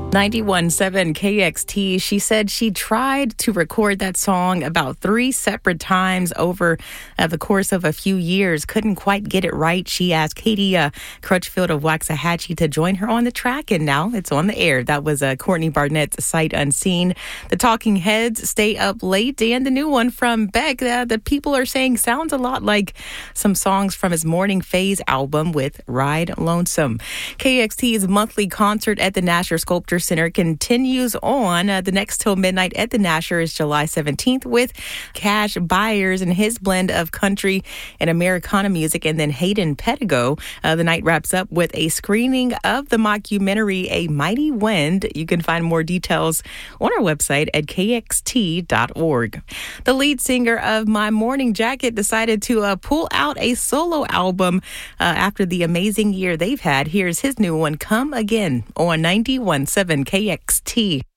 91.7 KXT. She said she tried to record that song about 3 separate times over the course of a few years. Couldn't quite get it right. She asked Katie Crutchfield of Waxahachie to join her on the track, and now it's on the air. That was Courtney Barnett's Sight Unseen. The Talking Heads, Stay Up Late, and the new one from Beck that people are saying sounds a lot like some songs from his Morning Phase album with Ride Lonesome. KXT's monthly concert at the Nasher Sculpture Center continues on. The next till midnight at the Nasher is July 17th with Cash Byers and his blend of country and Americana music, and then Hayden Pedigo. The night wraps up with a screening of the mockumentary A Mighty Wind. You can find more details on our website at kxt.org. The lead singer of My Morning Jacket decided to pull out a solo album after the amazing year they've had. Here's his new one, Come Again, on 91.7 KXT.